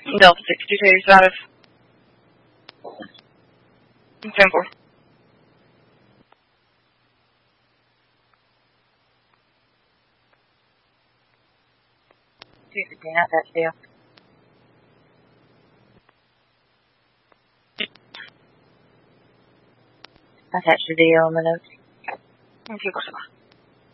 Delta 62 status. 10-4. Not that deal. Attach the deal on the notes. 10-4.